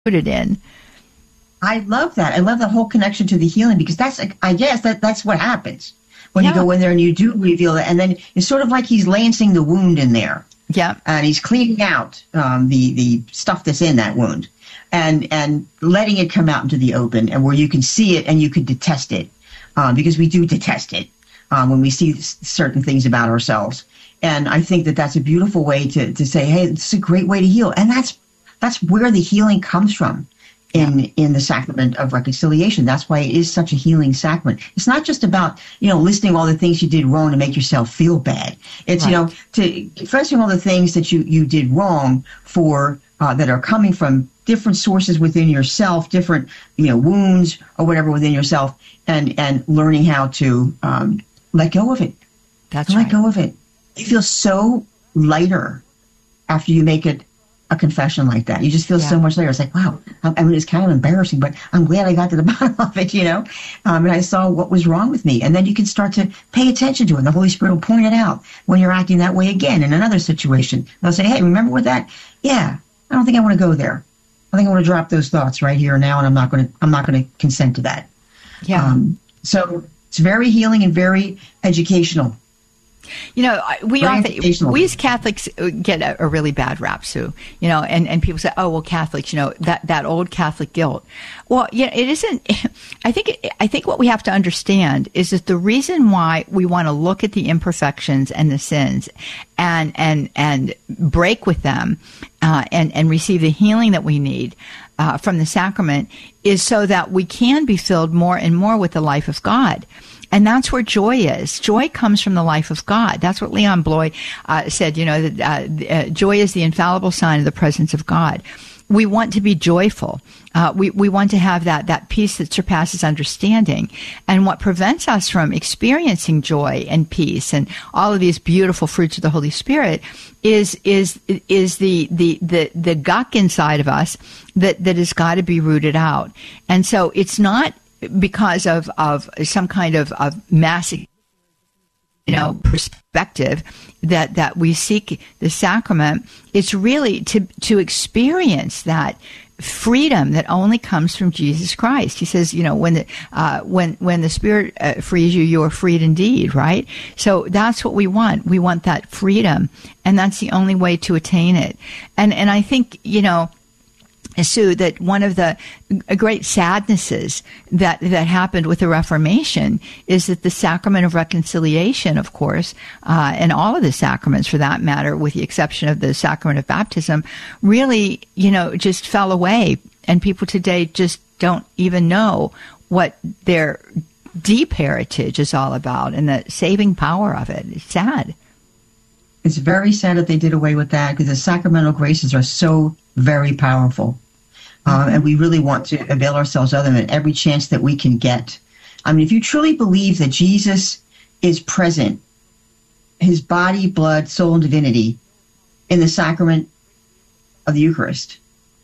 rooted in. I love that. I love the whole connection to the healing, because I guess that's what happens when you go in there and you do reveal it. And then it's sort of like he's lancing the wound in there. Yeah. And he's cleaning out the stuff that's in that wound and letting it come out into the open, and where you can see it and you can detest it, because we do detest it when we see certain things about ourselves. And I think that's a beautiful way to say, hey, this is a great way to heal. And that's where the healing comes from. In the sacrament of reconciliation. That's why it is such a healing sacrament. It's not just about, listing all the things you did wrong to make yourself feel bad. It's, to confessing all the things that you did wrong for, that are coming from different sources within yourself, different, wounds or whatever within yourself, and learning how to, let go of it. Let go of it. You feel so lighter after you make it a confession like that. You just feel so much later. It's like, wow, I mean, it's kind of embarrassing, but I'm glad I got to the bottom of it, and I saw what was wrong with me. And then you can start to pay attention to it. And the Holy Spirit will point it out when you're acting that way again in another situation. They'll say, hey, remember with that? Yeah, I don't think I want to go there. I think I want to drop those thoughts right here and now, and I'm not going to consent to that. Yeah. So it's very healing and very educational. We as Catholics get a really bad rap, Sue, and people say, oh, well, Catholics, that old Catholic guilt. Well, it isn't. I think what we have to understand is that the reason why we want to look at the imperfections and the sins and break with them, and receive the healing that we need, from the sacrament, is so that we can be filled more and more with the life of God. And that's where joy is. Joy comes from the life of God. That's what Leon Bloy said, that joy is the infallible sign of the presence of God. We want to be joyful. We want to have that peace that surpasses understanding. And what prevents us from experiencing joy and peace and all of these beautiful fruits of the Holy Spirit is the gunk inside of us that has got to be rooted out. And so it's not because of some kind of mass, perspective that we seek the sacrament. It's really to experience that freedom that only comes from Jesus Christ. He says, when the Spirit frees you, you are freed indeed, right? So that's what we want. We want that freedom, and that's the only way to attain it. And I think, Sue, that one of the great sadnesses that happened with the Reformation is that the sacrament of reconciliation, of course, and all of the sacraments for that matter, with the exception of the sacrament of baptism, really, just fell away. And people today just don't even know what their deep heritage is all about and the saving power of it. It's sad. It's very sad that they did away with that, because the sacramental graces are so very powerful. And we really want to avail ourselves of them at every chance that we can get. I mean, if you truly believe that Jesus is present, his body, blood, soul, and divinity in the sacrament of the Eucharist,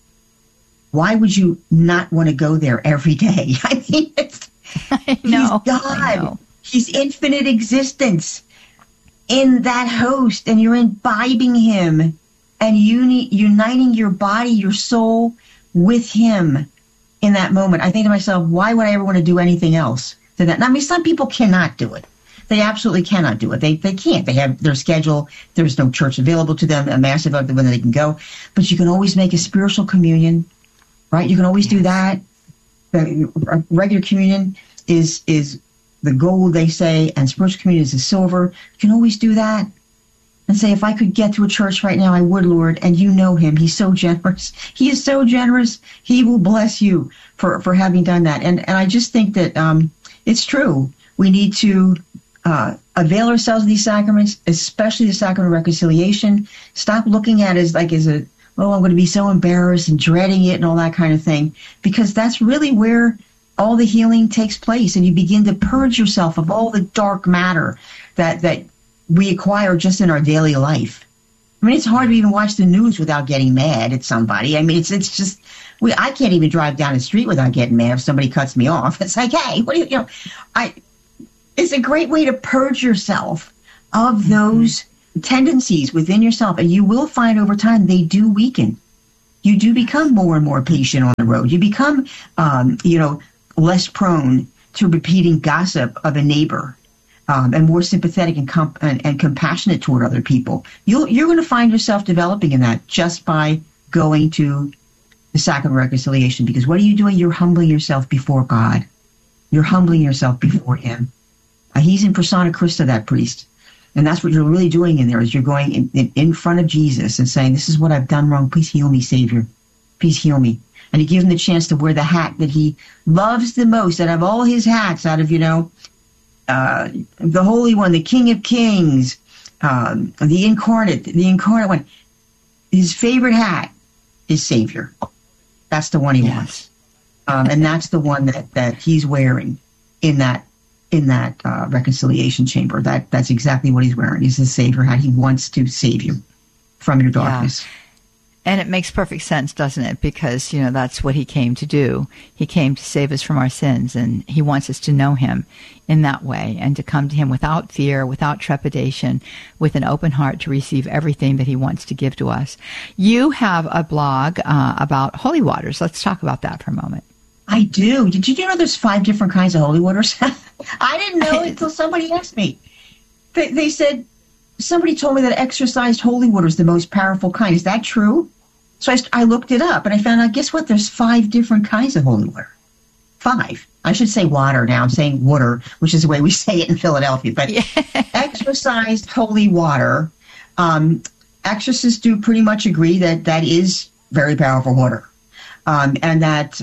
why would you not want to go there every day? I mean, I know. He's God. I know. He's infinite existence in that host, and you're imbibing him and uniting your body, your soul with him in that moment. I think to myself, why would I ever want to do anything else than that? Now, I mean, some people cannot do it. They absolutely cannot do it. They can't. They have their schedule. There's no church available to them, a massive of them when they can go. But you can always make a spiritual communion, right? You can always do that. The regular communion is the gold, they say, and spiritual communion is the silver. You can always do that. And say, if I could get to a church right now, I would, Lord. And you know him. He's so generous. He is so generous. He will bless you for having done that. And I just think that it's true. We need to avail ourselves of these sacraments, especially the sacrament of reconciliation. Stop looking at it as I'm going to be so embarrassed and dreading it and all that kind of thing. Because that's really where all the healing takes place. And you begin to purge yourself of all the dark matter that we acquire just in our daily life. I mean, it's hard to even watch the news without getting mad at somebody. I mean, it's just, I can't even drive down the street without getting mad if somebody cuts me off. It's like, hey, what do you it's a great way to purge yourself of those tendencies within yourself. And you will find over time they do weaken. You do become more and more patient on the road. You become, less prone to repeating gossip of a neighbor, and more sympathetic and compassionate toward other people. You're going to find yourself developing in that just by going to the sacrament of reconciliation. Because what are you doing? You're humbling yourself before God. You're humbling yourself before Him. He's in persona Christa, that priest. And that's what you're really doing in there, is you're going in front of Jesus and saying, this is what I've done wrong. Please heal me, Savior. Please heal me. And you give him the chance to wear the hat that he loves the most out of all his hats, out of, the Holy One, the King of Kings, the incarnate one. His favorite hat is Savior. That's the one he wants. And that's the one that he's wearing in that reconciliation chamber. That's exactly what he's wearing. He's the Savior hat. He wants to save you from your darkness. Yeah. And it makes perfect sense, doesn't it? Because, that's what he came to do. He came to save us from our sins, and he wants us to know him in that way and to come to him without fear, without trepidation, with an open heart to receive everything that he wants to give to us. You have a blog about holy waters. Let's talk about that for a moment. I do. Did you know there's 5 different kinds of holy waters? I didn't know until somebody asked me. They said, somebody told me that exorcised holy water is the most powerful kind. Is that true? So I looked it up, and I found out, guess what? There's 5 different kinds of holy water. 5. I should say water now. I'm saying water, which is the way we say it in Philadelphia. But exorcised holy water, exorcists do pretty much agree that is very powerful water. And that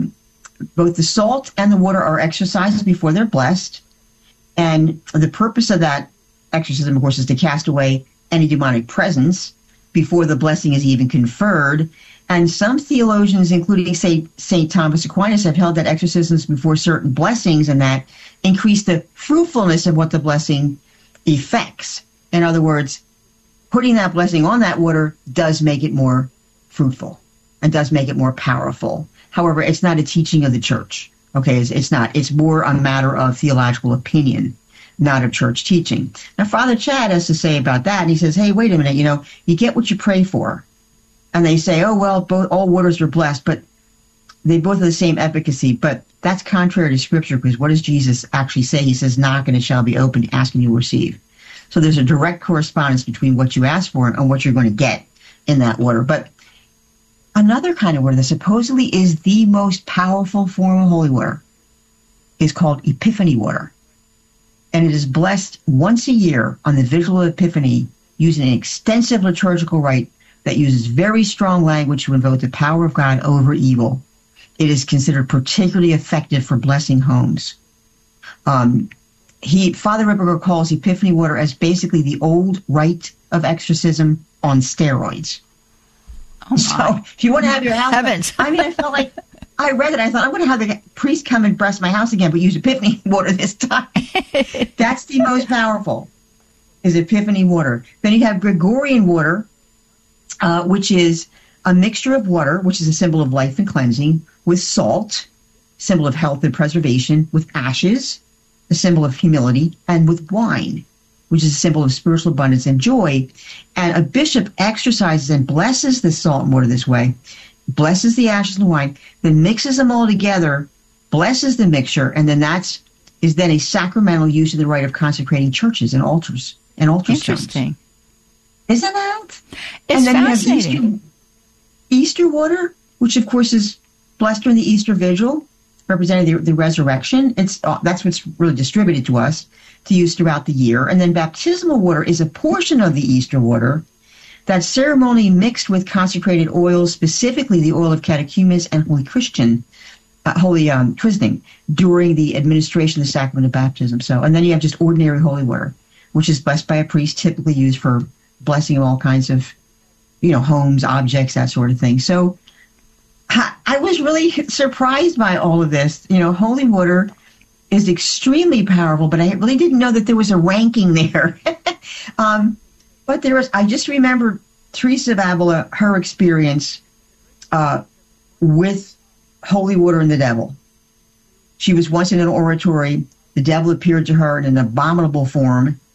both the salt and the water are exorcised before they're blessed. And the purpose of that exorcism, of course, is to cast away any demonic presence before the blessing is even conferred. And some theologians, including St. Thomas Aquinas, have held that exorcisms before certain blessings and that increase the fruitfulness of what the blessing effects. In other words, putting that blessing on that water does make it more fruitful and does make it more powerful. However, it's not a teaching of the church. Okay, it's not. It's more a matter of theological opinion, not a church teaching. Now, Father Chad has to say about that, and he says, hey, wait a minute, you get what you pray for. And they say, oh, well, all waters are blessed, but they both have the same efficacy. But that's contrary to Scripture, because what does Jesus actually say? He says, knock and it shall be opened, ask and you will receive. So there's a direct correspondence between what you ask for and what you're going to get in that water. But another kind of water that supposedly is the most powerful form of holy water is called Epiphany water. And it is blessed once a year on the Vigil of Epiphany using an extensive liturgical rite that uses very strong language to invoke the power of God over evil. It is considered particularly effective for blessing homes. Father Ripperger calls Epiphany water as basically the old rite of exorcism on steroids. Oh, so if you want to have your house, heavens. I felt like I read it. I thought, I'm going to have the priest come and bless my house again, but use Epiphany water this time. That's the most powerful, is Epiphany water. Then you have Gregorian water, which is a mixture of water, which is a symbol of life and cleansing, with salt, symbol of health and preservation, with ashes, a symbol of humility, and with wine, which is a symbol of spiritual abundance and joy. And a bishop exercises and blesses the salt and water this way, blesses the ashes and the wine, then mixes them all together, blesses the mixture, and then is then a sacramental use of the rite of consecrating churches and altars and altar stones. Interesting. Isn't that? It's and then fascinating. You have Easter water, which of course is blessed during the Easter Vigil, representing the resurrection. That's what's really distributed to us to use throughout the year. And then baptismal water is a portion of the Easter water that's ceremonially mixed with consecrated oils, specifically the oil of catechumens and holy christening during the administration of the sacrament of baptism. So, and then you have just ordinary holy water, which is blessed by a priest, typically used for blessing of all kinds of, homes, objects, that sort of thing. So I was really surprised by all of this. Holy water is extremely powerful, but I really didn't know that there was a ranking there. But I just remember Teresa of Avila, her experience with holy water and the devil. She was once in an oratory. The devil appeared to her in an abominable form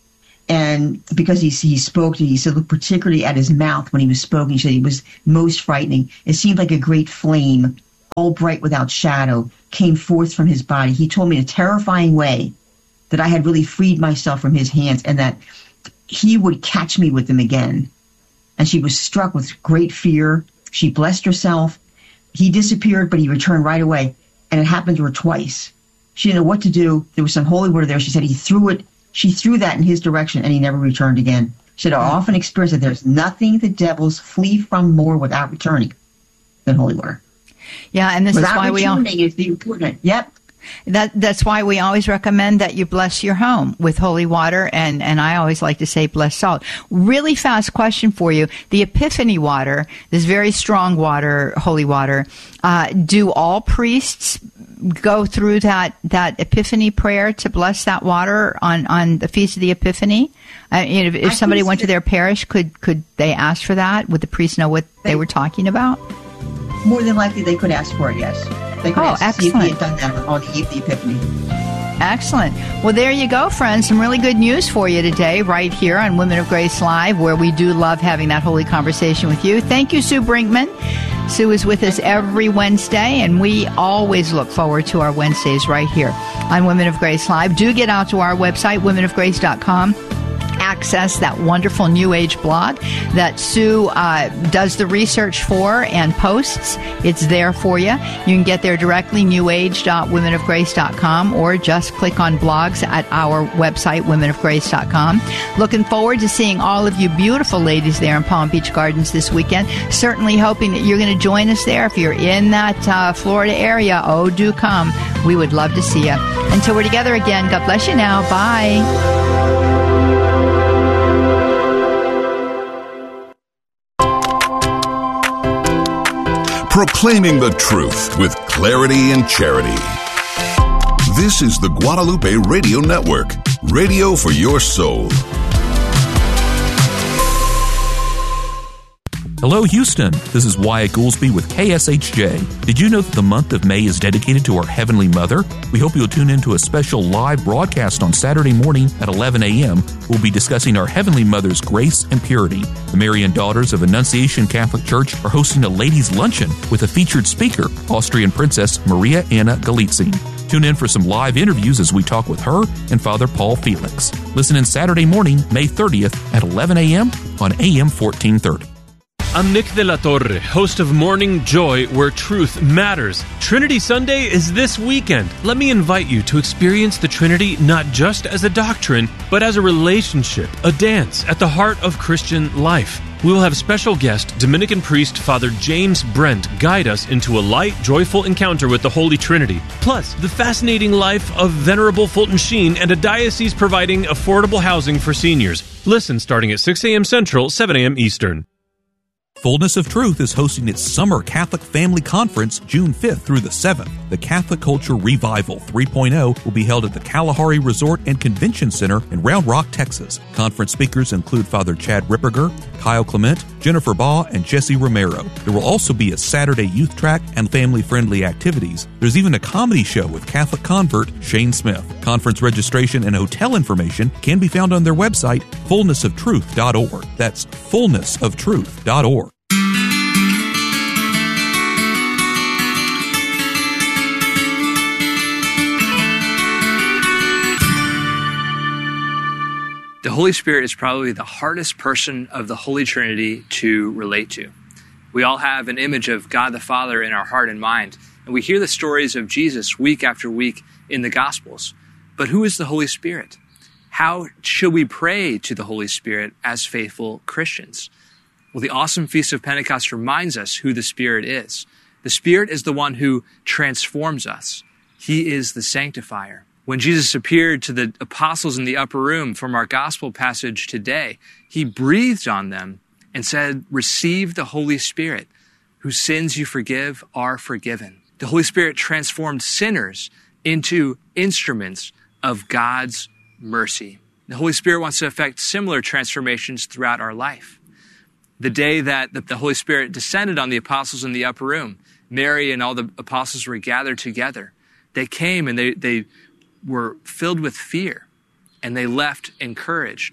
And because he spoke, he said, look particularly at his mouth when he was spoken. He said he was most frightening. It seemed like a great flame, all bright without shadow, came forth from his body. He told me in a terrifying way that I had really freed myself from his hands and that he would catch me with them again. And she was struck with great fear. She blessed herself. He disappeared, but he returned right away. And it happened to her twice. She didn't know what to do. There was some holy water there. She said she threw that in his direction, and he never returned again. She said, I often experience that there's nothing the devils flee from more without returning than holy water. Yeah, and this is why we all... is the important. Yep. That's why we always recommend that you bless your home with holy water, and I always like to say blessed salt. Really fast question for you. The Epiphany water, this very strong water, holy water, do all priests go through that Epiphany prayer to bless that water on the Feast of the Epiphany? If somebody went to their parish, could they ask for that? Would the priest know what they were talking about? More than likely they could ask for it, yes. They could ask excellent. if he had done that on the Eve of the Epiphany. Excellent. Well, there you go, friends. Some really good news for you today right here on Women of Grace Live, where we do love having that holy conversation with you. Thank you, Sue Brinkman. Sue is with us every Wednesday, and we always look forward to our Wednesdays right here on Women of Grace Live. Do get out to our website, womenofgrace.com. Access that wonderful New Age blog that Sue does the research for and posts. It's there for you. You can get there directly, newage.womenofgrace.com, or just click on blogs at our website, womenofgrace.com. Looking forward to seeing all of you beautiful ladies there in Palm Beach Gardens this weekend. Certainly hoping that you're going to join us there. If you're in that Florida area, do come. We would love to see you. Until we're together again, God bless you now. Bye. Proclaiming the truth with clarity and charity. This is the Guadalupe Radio Network, radio for your soul. Hello, Houston. This is Wyatt Goolsby with KSHJ. Did you know that the month of May is dedicated to our Heavenly Mother? We hope you'll tune in to a special live broadcast on Saturday morning at 11 a.m. We'll be discussing our Heavenly Mother's grace and purity. The Marian Daughters of Annunciation Catholic Church are hosting a ladies' luncheon with a featured speaker, Austrian Princess Maria Anna Galitzin. Tune in for some live interviews as we talk with her and Father Paul Felix. Listen in Saturday morning, May 30th at 11 a.m. on AM 1430. I'm Nick de la Torre, host of Morning Joy, where truth matters. Trinity Sunday is this weekend. Let me invite you to experience the Trinity not just as a doctrine, but as a relationship, a dance at the heart of Christian life. We will have special guest, Dominican priest Father James Brent, guide us into a light, joyful encounter with the Holy Trinity. Plus, the fascinating life of Venerable Fulton Sheen and a diocese providing affordable housing for seniors. Listen starting at 6 a.m. Central, 7 a.m. Eastern. Fullness of Truth is hosting its Summer Catholic Family Conference June 5th through the 7th. The Catholic Culture Revival 3.0 will be held at the Kalahari Resort and Convention Center in Round Rock, Texas. Conference speakers include Father Chad Ripperger, Kyle Clement, Jennifer Baugh, and Jesse Romero. There will also be a Saturday youth track and family-friendly activities. There's even a comedy show with Catholic convert Shane Smith. Conference registration and hotel information can be found on their website, fullnessoftruth.org. That's fullnessoftruth.org. The Holy Spirit is probably the hardest person of the Holy Trinity to relate to. We all have an image of God the Father in our heart and mind, and we hear the stories of Jesus week after week in the Gospels. But who is the Holy Spirit? How should we pray to the Holy Spirit as faithful Christians? Well, the awesome Feast of Pentecost reminds us who the Spirit is. The Spirit is the one who transforms us. He is the sanctifier. When Jesus appeared to the apostles in the upper room from our gospel passage today, he breathed on them and said, "Receive the Holy Spirit, whose sins you forgive are forgiven." The Holy Spirit transformed sinners into instruments of God's mercy. The Holy Spirit wants to effect similar transformations throughout our life. The day that the Holy Spirit descended on the apostles in the upper room, Mary and all the apostles were gathered together. They came and they were filled with fear, and they left encouraged.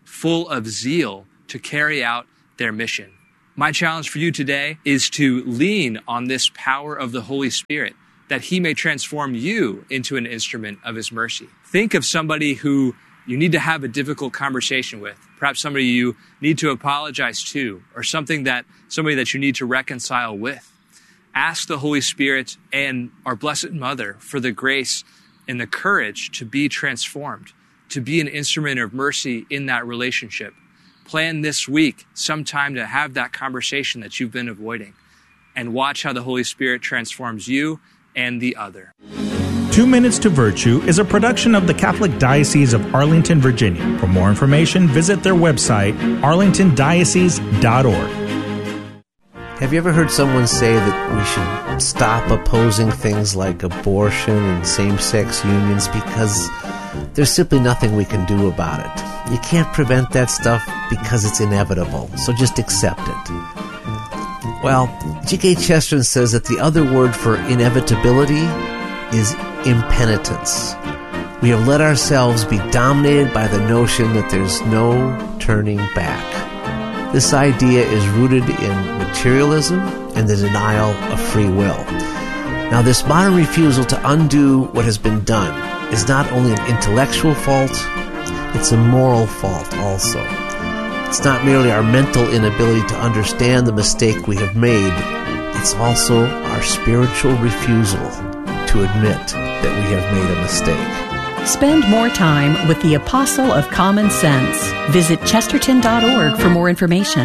full of zeal to carry out their mission. My challenge for you today is to lean on this power of the Holy Spirit, that he may transform you into an instrument of his mercy. Think of somebody who you need to have a difficult conversation with, perhaps somebody you need to apologize to, or somebody that you need to reconcile with. Ask the Holy Spirit and our Blessed Mother for the grace and the courage to be transformed, to be an instrument of mercy in that relationship. Plan this week sometime to have that conversation that you've been avoiding, and watch how the Holy Spirit transforms you and the other. 2 Minutes to Virtue is a production of the Catholic Diocese of Arlington, Virginia. For more information, visit their website, arlingtondiocese.org. Have you ever heard someone say that we should stop opposing things like abortion and same-sex unions because there's simply nothing we can do about it? You can't prevent that stuff because it's inevitable, so just accept it. Well, G.K. Chesterton says that the other word for inevitability is impenitence. We have let ourselves be dominated by the notion that there's no turning back. This idea is rooted in materialism and the denial of free will. Now, this modern refusal to undo what has been done is not only an intellectual fault, it's a moral fault also. It's not merely our mental inability to understand the mistake we have made, it's also our spiritual refusal to admit that we have made a mistake. Spend more time with the Apostle of Common Sense. Visit chesterton.org for more information.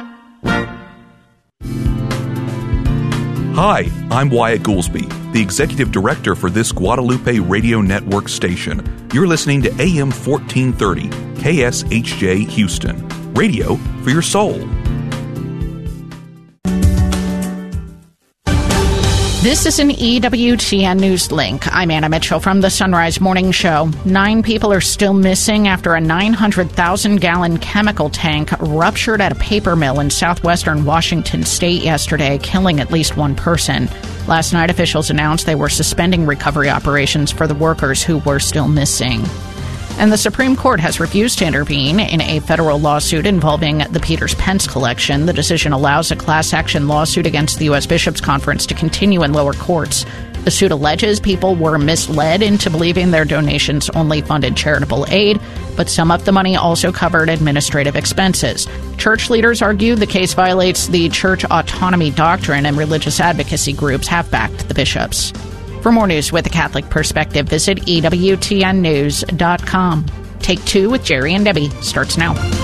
Hi, I'm Wyatt Goolsby, the Executive Director for this Guadalupe Radio Network station. You're listening to AM 1430, KSHJ Houston. Radio for your soul. This is an EWTN News link. I'm Anna Mitchell from the Sunrise Morning Show. 9 people are still missing after a 900,000-gallon chemical tank ruptured at a paper mill in southwestern Washington state yesterday, killing at least one person. Last night, officials announced they were suspending recovery operations for the workers who were still missing. And the Supreme Court has refused to intervene in a federal lawsuit involving the Peters Pence collection. The decision allows a class action lawsuit against the U.S. Bishops' Conference to continue in lower courts. The suit alleges people were misled into believing their donations only funded charitable aid, but some of the money also covered administrative expenses. Church leaders argue the case violates the church autonomy doctrine, and religious advocacy groups have backed the bishops. For more news with a Catholic perspective, visit EWTNnews.com. Take 2 with Jerry and Debbie starts now.